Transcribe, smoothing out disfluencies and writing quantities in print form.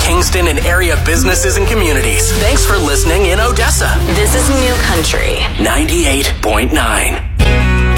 Kingston and area businesses and communities. Thanks for listening in Odessa. This is New Country 98.9.